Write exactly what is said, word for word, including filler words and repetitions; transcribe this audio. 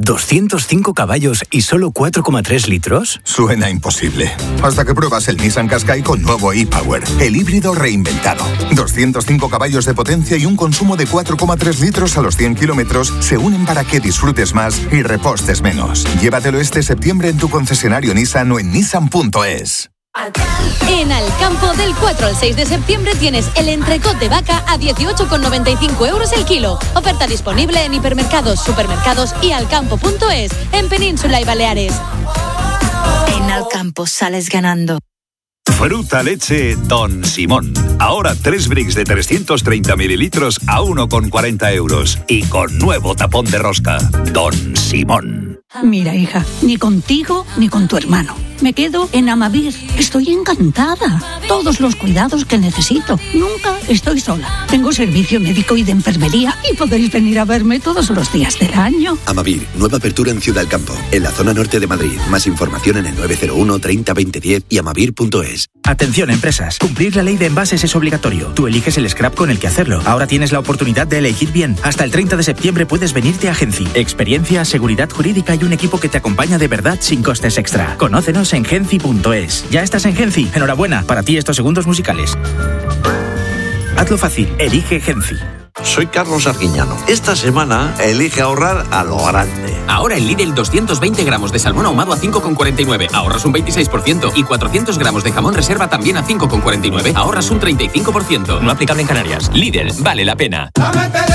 ¿doscientos cinco caballos y solo cuatro coma tres litros? Suena imposible. Hasta que pruebas el Nissan Qashqai con nuevo e-Power, el híbrido reinventado. doscientos cinco caballos de potencia y un consumo de cuatro coma tres litros a los cien kilómetros se unen para que disfrutes más y repostes menos. Llévatelo este septiembre en tu concesionario Nissan o en nissan punto es. En Alcampo, del cuatro al seis de septiembre tienes el entrecot de vaca a dieciocho con noventa y cinco euros el kilo. Oferta disponible en hipermercados, supermercados y alcampo punto es, en Península y Baleares. En Alcampo sales ganando. Fruta leche Don Simón. Ahora tres bricks de trescientos treinta mililitros a uno con cuarenta euros. Y con nuevo tapón de rosca. Don Simón. Mira, hija, ni contigo ni con tu hermano. Me quedo en Amavir. Estoy encantada. Todos los cuidados que necesito. Nunca estoy sola. Tengo servicio médico y de enfermería y podéis venir a verme todos los días del año. Amavir, nueva apertura en Ciudad del Campo, en la zona norte de Madrid. Más información en el nueve cero uno treinta veinte diez y amavir punto es. Atención, empresas. Cumplir la ley de envases es obligatorio. Tú eliges el scrap con el que hacerlo. Ahora tienes la oportunidad de elegir bien. Hasta el treinta de septiembre puedes venirte a Genci. Experiencia, seguridad jurídica y un equipo que te acompaña de verdad sin costes extra. Conócenos en genci punto es. ¿Ya estás en Genci? Enhorabuena. Para ti estos segundos musicales. Hazlo fácil. Elige Genci. Soy Carlos Arguiñano. Esta semana elige ahorrar a lo grande. Ahora en Lidl doscientos veinte gramos de salmón ahumado a cinco con cuarenta y nueve. Ahorras un veintiséis por ciento. Y cuatrocientos gramos de jamón reserva también a cinco con cuarenta y nueve. Ahorras un treinta y cinco por ciento. No aplicable en Canarias. Lidl, vale la pena.